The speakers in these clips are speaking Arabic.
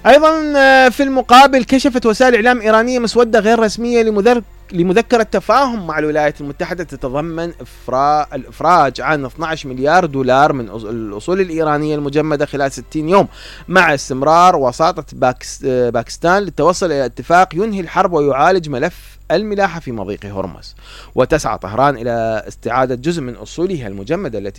أيضا في المقابل كشفت وسائل إعلام إيرانية مسودة غير رسمية لمذكرة تفاهم مع الولايات المتحدة تتضمن الإفراج عن 12 مليار دولار من الأصول الإيرانية المجمدة خلال 60 يوم، مع استمرار وساطة باكستان للتوصل إلى اتفاق ينهي الحرب ويعالج ملف الملاحة في مضيق هرمز. وتسعى طهران إلى استعادة جزء من أصولها المجمدة التي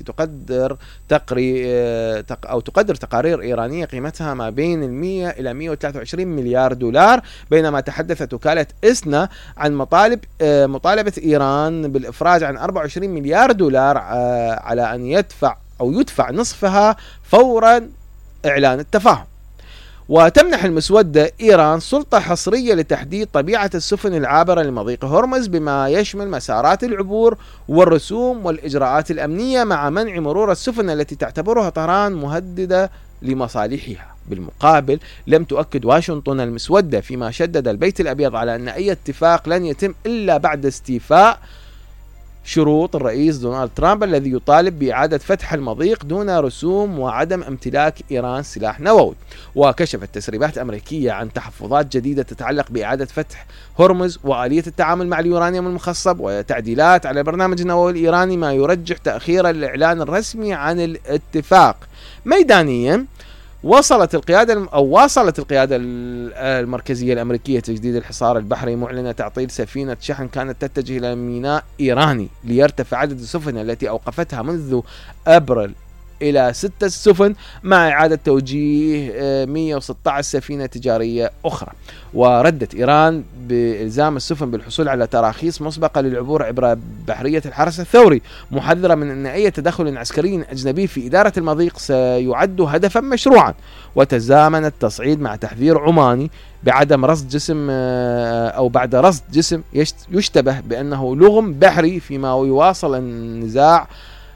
تقدر تقارير إيرانية قيمتها ما بين 100 إلى 123 مليار دولار، بينما تحدثت وكالة إسنا عن مطالبة إيران بالإفراج عن 24 مليار دولار على أن يدفع نصفها فورا إعلان التفاهم. وتمنح المسودة إيران سلطة حصرية لتحديد طبيعة السفن العابرة لمضيق هرمز، بما يشمل مسارات العبور والرسوم والإجراءات الأمنية، مع منع مرور السفن التي تعتبرها طهران مهددة لمصالحها. بالمقابل لم تؤكد واشنطن المسودة، فيما شدد البيت الأبيض على أن أي اتفاق لن يتم إلا بعد استيفاء شروط الرئيس دونالد ترامب الذي يطالب بإعادة فتح المضيق دون رسوم وعدم امتلاك إيران سلاح نووي. وكشفت تسريبات أمريكية عن تحفظات جديدة تتعلق بإعادة فتح هرمز وآلية التعامل مع اليورانيوم المخصب وتعديلات على البرنامج النووي الإيراني، ما يرجح تأخير الإعلان الرسمي عن الاتفاق. ميدانيا واصلت القيادة المركزية الأمريكية تجديد الحصار البحري، معلنة تعطيل سفينة شحن كانت تتجه إلى ميناء إيراني ليرتفع عدد السفن التي أوقفتها منذ أبريل إلى 6 سفن، مع إعادة توجيه 116 سفينة تجارية أخرى. وردت إيران بإلزام السفن بالحصول على تراخيص مسبقة للعبور عبر بحرية الحرس الثوري، محذرة من أن أي تدخل عسكري أجنبي في إدارة المضيق سيعد هدفا مشروعا. وتزامن التصعيد مع تحذير عماني بعدم رصد جسم أو بعد رصد جسم يشتبه بأنه لغم بحري، فيما يواصل النزاع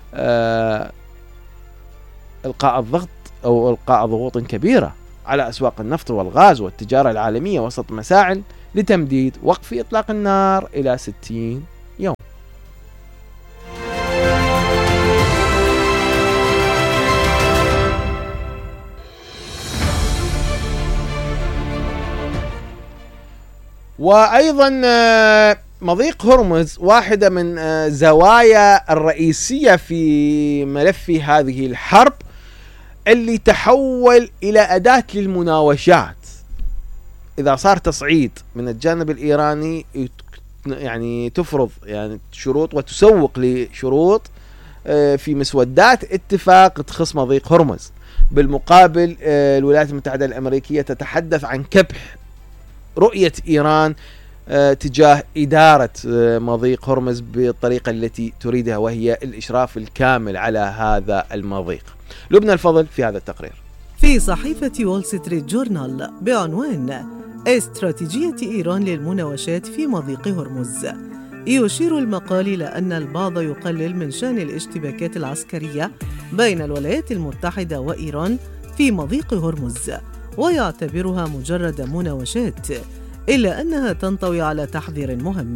إلقاء ضغوط كبيرة على أسواق النفط والغاز والتجارة العالمية وسط مساعي لتمديد وقف إطلاق النار إلى 60 يوم. وأيضا مضيق هرمز واحدة من زوايا الرئيسية في ملف هذه الحرب، اللي تحول إلى أداة للمناوشات. إذا صار تصعيد من الجانب الإيراني يعني تفرض يعني شروط وتسوق لشروط في مسودات اتفاق تخص مضيق هرمز. بالمقابل الولايات المتحدة الأمريكية تتحدث عن كبح رؤية إيران تجاه إدارة مضيق هرمز بالطريقة التي تريدها، وهي الإشراف الكامل على هذا المضيق. لبنى الفضل في هذا التقرير. في صحيفة وول ستريت جورنال بعنوان استراتيجية إيران للمناوشات في مضيق هرمز، يشير المقال إلى أن البعض يقلل من شأن الاشتباكات العسكرية بين الولايات المتحدة وإيران في مضيق هرمز ويعتبرها مجرد مناوشات، إلا أنها تنطوي على تحذير مهم.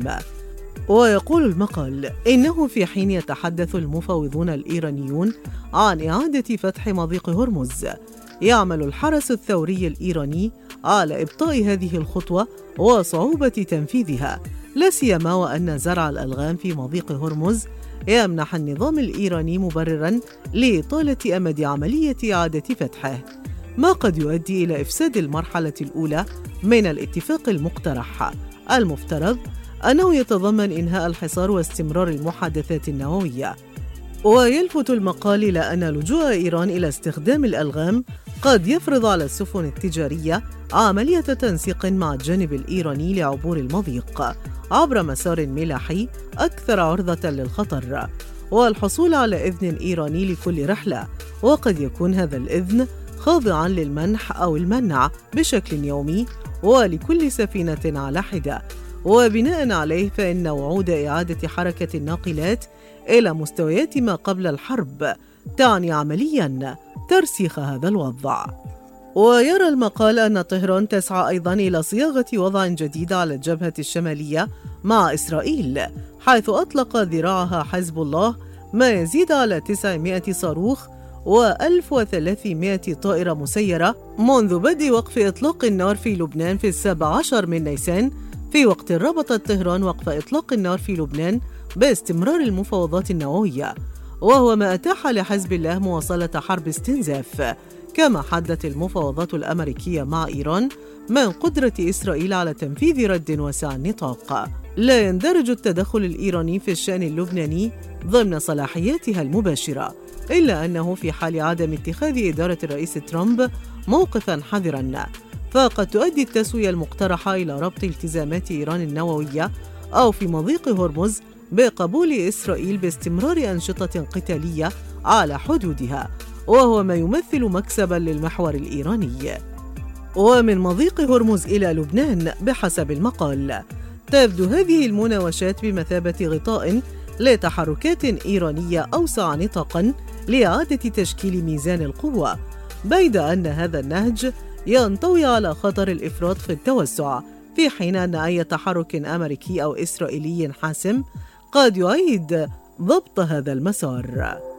ويقول المقال إنه في حين يتحدث المفاوضون الإيرانيون عن إعادة فتح مضيق هرمز، يعمل الحرس الثوري الإيراني على إبطاء هذه الخطوة وصعوبة تنفيذها، لا سيما وأن زرع الألغام في مضيق هرمز يمنح النظام الإيراني مبرراً لإطالة أمد عملية إعادة فتحه، ما قد يؤدي إلى إفساد المرحلة الأولى من الاتفاق المقترح المفترض أنه يتضمن إنهاء الحصار واستمرار المحادثات النووية. ويلفت المقال إلى أن لجوء إيران إلى استخدام الألغام قد يفرض على السفن التجارية عملية تنسيق مع الجانب الإيراني لعبور المضيق عبر مسار ملاحي أكثر عرضة للخطر، والحصول على إذن إيراني لكل رحلة، وقد يكون هذا الإذن خاضعاً للمنح أو المنع بشكل يومي ولكل سفينة على حدة. وبناء عليه فإن وعود إعادة حركة الناقلات إلى مستويات ما قبل الحرب تعني عملياً ترسيخ هذا الوضع. ويرى المقال أن طهران تسعى أيضاً إلى صياغة وضع جديد على الجبهة الشمالية مع إسرائيل، حيث أطلق ذراعها حزب الله ما يزيد على 900 صاروخ و1300 طائرة مسيرة منذ بدء وقف إطلاق النار في لبنان في 17 من نيسان، في وقت ربطت طهران وقف إطلاق النار في لبنان باستمرار المفاوضات النووية، وهو ما أتاح لحزب الله مواصلة حرب استنزاف. كما حدت المفاوضات الأمريكية مع إيران من قدرة إسرائيل على تنفيذ رد واسع النطاق. لا يندرج التدخل الإيراني في الشأن اللبناني ضمن صلاحياتها المباشرة، إلا أنه في حال عدم اتخاذ إدارة الرئيس ترامب موقفاً حذراً، فقد تؤدي التسوية المقترحة إلى ربط التزامات إيران النووية أو في مضيق هرمز بقبول إسرائيل باستمرار أنشطة قتالية على حدودها، وهو ما يمثل مكسباً للمحور الإيراني. ومن مضيق هرمز إلى لبنان بحسب المقال، تبدو هذه المناوشات بمثابة غطاء لتحركات إيرانية أوسع نطاقاً لإعادة تشكيل ميزان القوة، بيد أن هذا النهج ينطوي على خطر الإفراط في التوسع، في حين أن أي تحرك أمريكي أو إسرائيلي حاسم قد يعيد ضبط هذا المسار.